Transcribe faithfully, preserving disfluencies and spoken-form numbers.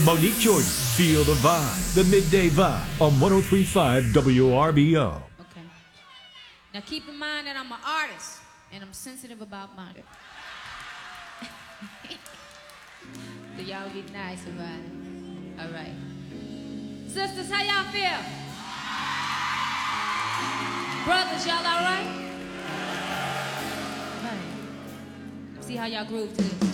Monique Jordan, feel the vibe, the midday vibe on one oh three point five W R B O. Okay. Now keep in mind that I'm an artist and I'm sensitive about money. So y'all get nice about it. All right. Sisters, how y'all feel? Brothers, y'all all right? All right. See how y'all groove to this.